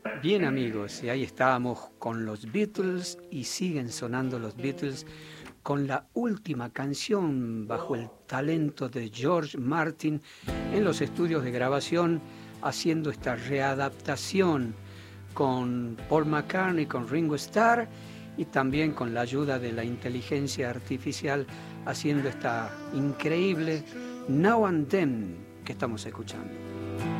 Bien amigos, y ahí estábamos con los Beatles y siguen sonando los Beatles con la última canción bajo el talento de George Martin en los estudios de grabación haciendo esta readaptación con Paul McCartney, con Ringo Starr y también con la ayuda de la inteligencia artificial haciendo esta increíble Now and Then que estamos escuchando.